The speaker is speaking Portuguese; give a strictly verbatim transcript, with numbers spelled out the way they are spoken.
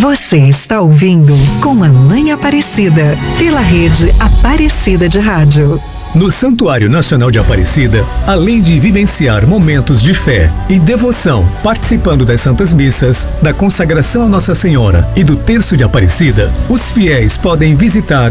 Você está ouvindo Com a Mãe Aparecida, pela rede Aparecida de Rádio. No Santuário Nacional de Aparecida, além de vivenciar momentos de fé e devoção, participando das Santas Missas, da consagração a Nossa Senhora e do Terço de Aparecida, os fiéis podem visitar